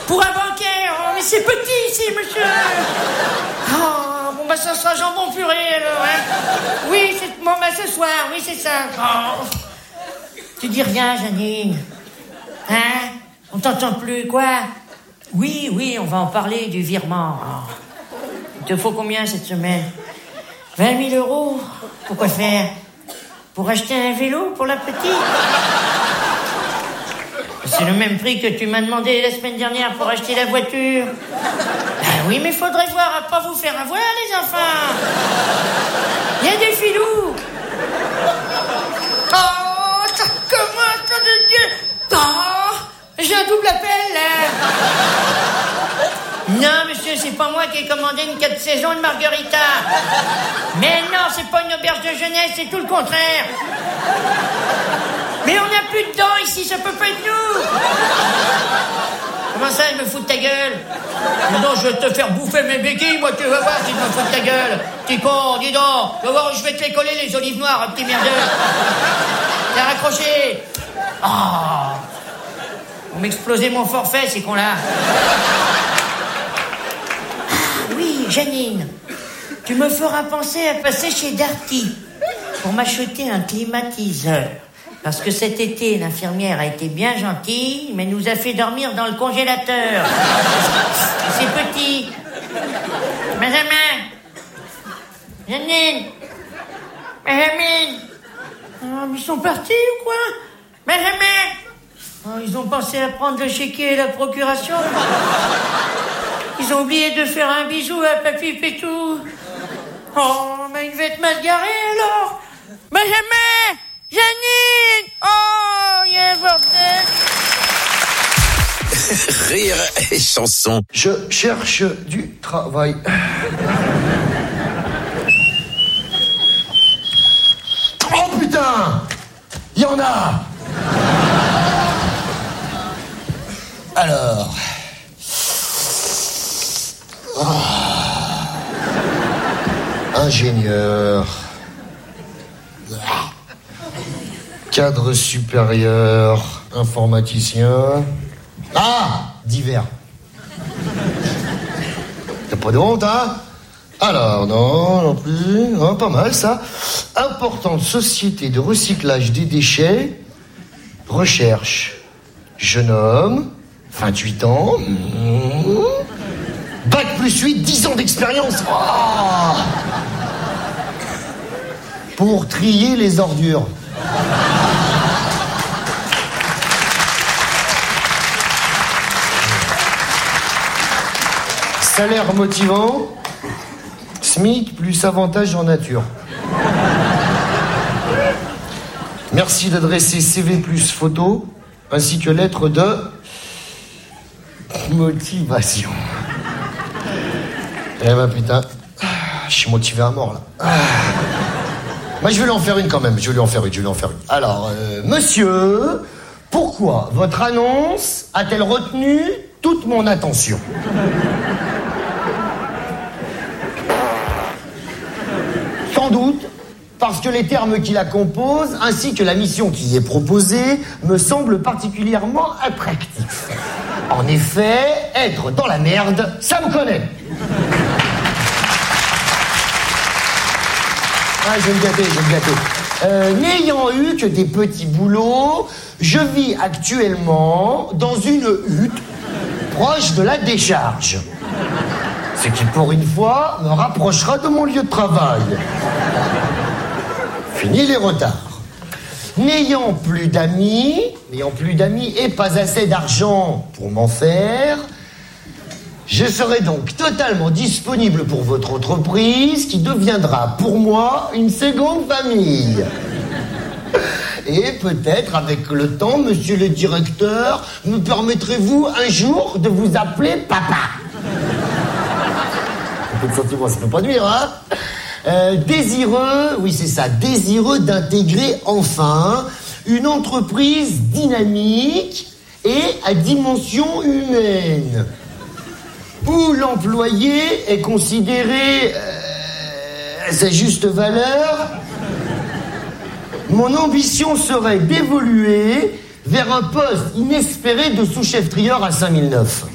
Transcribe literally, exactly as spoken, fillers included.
Pour un bancaire. Oh, mais c'est petit ici, monsieur. Oh, bon, bah, ça sera jambon purée, alors, hein. Oui, c'est... Bon, bah, ce soir, oui, c'est ça. Oh. Tu dis rien, Janine. Hein? On t'entend plus, quoi? Oui, oui, on va en parler du virement. Oh. Il te faut combien cette semaine? vingt mille euros. Pourquoi faire? Pour acheter un vélo pour la petite? C'est le même prix que tu m'as demandé la semaine dernière pour acheter la voiture. Ah oui, mais faudrait voir à pas vous faire avoir, les enfants. Il y a des filous. Oh, ça commence, de Dieu. Oh, j'ai un double appel, là. Non, monsieur, c'est pas moi qui ai commandé une quatre saisons de margarita. Mais non, c'est pas une auberge de jeunesse, c'est tout le contraire. Mais on n'a plus de dents ici, ça peut pas être nous. Comment ça, il me fout de ta gueule? Dis donc, je vais te faire bouffer mes béquilles, moi, tu vas voir si je me fous de ta gueule. Petit con, dis donc, tu vas voir où je vais te les coller, les olives noires, petit merdeux. T'as raccroché. Oh. On m'explosait mon forfait, ces cons-là. Ah oui, Janine, tu me feras penser à passer chez Darty pour m'acheter un climatiseur. Parce que cet été, l'infirmière a été bien gentille, mais nous a fait dormir dans le congélateur. C'est petit. Benjamin. Janine. Benjamin. Oh, mais ils sont partis ou quoi? Benjamin. Oh, ils ont pensé à prendre le chéquier et la procuration. Ils ont oublié de faire un bisou à Papy Pétou. Oh, mais il va être mal garé alors. Benjamin. Janine! Oh, il y a un bordel! Rire et chanson. Je cherche du travail. Oh putain! Il y en a! Alors... Oh. Ingénieur... Cadre supérieur, informaticien... Ah! Divers. T'as pas de honte, hein? Alors, non, non plus... Oh, pas mal, ça. Importante société de recyclage des déchets. Recherche. Jeune homme, vingt-huit ans... Mmh. Bac plus huit, dix ans d'expérience. Oh. Pour trier les ordures. Salaire motivant, SMIC plus avantage en nature. Merci d'adresser C V plus photo, ainsi que lettre de motivation. Eh ben putain, je suis motivé à mort là. Moi je vais lui en faire une quand même, je vais lui en faire une, je vais lui en faire une. Alors, euh, monsieur, pourquoi votre annonce a-t-elle retenu toute mon attention? Sans doute parce que les termes qui la composent, ainsi que la mission qui y est proposée, me semblent particulièrement attractifs. En effet, être dans la merde, ça me connaît. Ah, je vais me gâter, je vais me gâter. Euh, n'ayant eu que des petits boulots, je vis actuellement dans une hutte proche de la décharge. Ce qui, pour une fois, me rapprochera de mon lieu de travail. Fini les retards. N'ayant plus d'amis, n'ayant plus d'amis et pas assez d'argent pour m'en faire, je serai donc totalement disponible pour votre entreprise qui deviendra pour moi une seconde famille. Et peut-être avec le temps, monsieur le directeur, me permettrez-vous un jour de vous appeler papa. Un peu de sentiment, ça peut pas nuire, hein? Euh, désireux, oui c'est ça, désireux d'intégrer enfin une entreprise dynamique et à dimension humaine, où l'employé est considéré euh, à sa juste valeur. Mon ambition serait d'évoluer vers un poste inespéré de sous-chef trieur à cinq mille neuf.